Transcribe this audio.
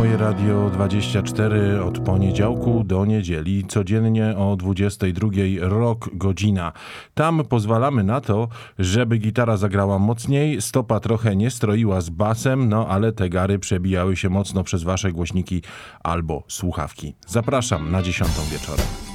Moje Radio 24 od poniedziałku do niedzieli, codziennie o 22 rok godzina. Tam pozwalamy na to, żeby gitara zagrała mocniej, stopa trochę nie stroiła z basem, no ale te gary przebijały się mocno przez wasze głośniki albo słuchawki. Zapraszam na 10 wieczorem.